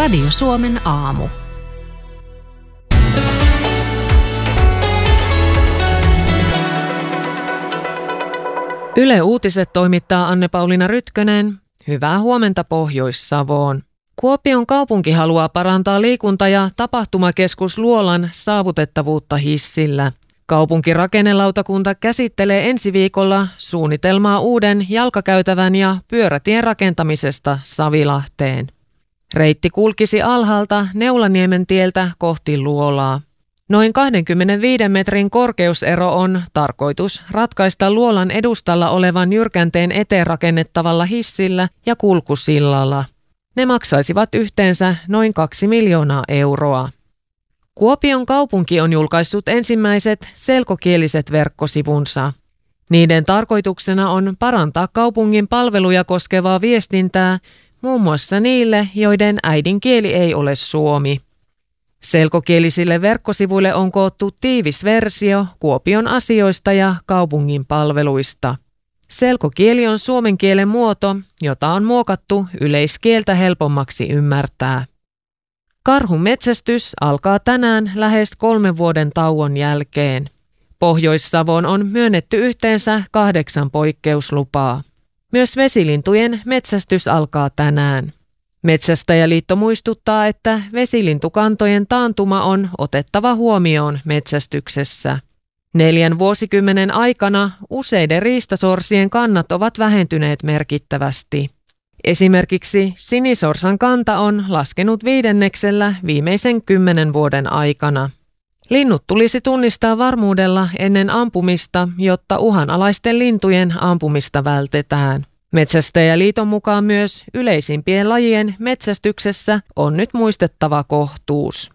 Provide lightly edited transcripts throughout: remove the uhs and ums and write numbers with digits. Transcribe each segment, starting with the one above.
Radio Suomen aamu. Yle Uutiset toimittaa Anne-Pauliina Rytkönen. Hyvää huomenta Pohjois-Savoon. Kuopion kaupunki haluaa parantaa liikunta- ja tapahtumakeskus Luolan saavutettavuutta hissillä. Kaupunkirakennelautakunta käsittelee ensi viikolla suunnitelmaa uuden jalkakäytävän ja pyörätien rakentamisesta Savilahteen. Reitti kulkisi alhaalta Neulaniemen tieltä kohti Luolaa. Noin 25 metrin korkeusero on tarkoitus ratkaista Luolan edustalla olevan jyrkänteen eteen rakennettavalla hissillä ja kulkusillalla. Ne maksaisivat yhteensä noin 2 miljoonaa euroa. Kuopion kaupunki on julkaissut ensimmäiset selkokieliset verkkosivunsa. Niiden tarkoituksena on parantaa kaupungin palveluja koskevaa viestintää muun muassa niille, joiden äidinkieli ei ole suomi. Selkokielisille verkkosivuille on koottu tiivis versio Kuopion asioista ja kaupungin palveluista. Selkokieli on suomen kielen muoto, jota on muokattu yleiskieltä helpommaksi ymmärtää. Karhun metsästys alkaa tänään lähes 3 vuoden tauon jälkeen. Pohjois-Savoon on myönnetty yhteensä 8 poikkeuslupaa. Myös vesilintujen metsästys alkaa tänään. Metsästäjäliitto muistuttaa, että vesilintukantojen taantuma on otettava huomioon metsästyksessä. 4 vuosikymmenen aikana useiden riistasorsien kannat ovat vähentyneet merkittävästi. Esimerkiksi sinisorsan kanta on laskenut 5% viimeisen 10 vuoden aikana. Linnut tulisi tunnistaa varmuudella ennen ampumista, jotta uhanalaisten lintujen ampumista vältetään. Metsästäjäliiton mukaan myös yleisimpien lajien metsästyksessä on nyt muistettava kohtuus.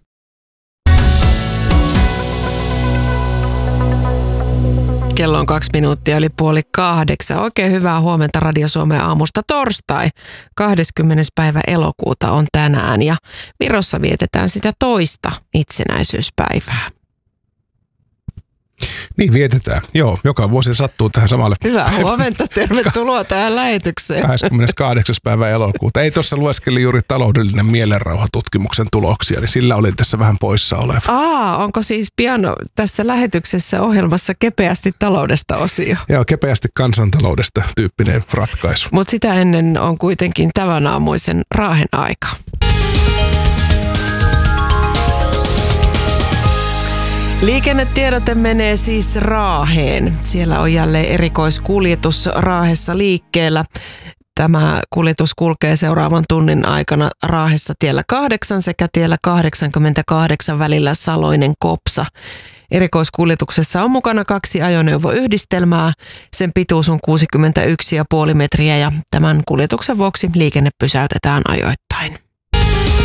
Kello on 2 minuuttia yli 7:30. Oikein hyvää huomenta Radio Suomen aamusta torstai. 20. päivä elokuuta on tänään ja Virossa vietetään sitä toista itsenäisyyspäivää. Niin vietetään. Joo, joka vuosi sattuu tähän samalle. Hyvää huomenta, tervetuloa tähän lähetykseen. 28. päivä elokuuta. Ei tuossa lueskeli juuri taloudellinen mielenrauhatutkimuksen tuloksia, niin sillä olin tässä vähän poissa oleva. Onko siis pian tässä lähetyksessä ohjelmassa kepeästi taloudesta osio? Joo, kepeästi kansantaloudesta tyyppinen ratkaisu. Mutta sitä ennen on kuitenkin tämän aamuisen Raahen aika. Liikennetiedote menee siis Raaheen. Siellä on jälleen erikoiskuljetus Raahessa liikkeellä. Tämä kuljetus kulkee seuraavan tunnin aikana Raahessa tiellä 8 sekä tiellä 88 välillä Saloinen-Kopsa. Erikoiskuljetuksessa on mukana 2 ajoneuvoyhdistelmää. Sen pituus on 61,5 metriä ja tämän kuljetuksen vuoksi liikenne pysäytetään ajoittain.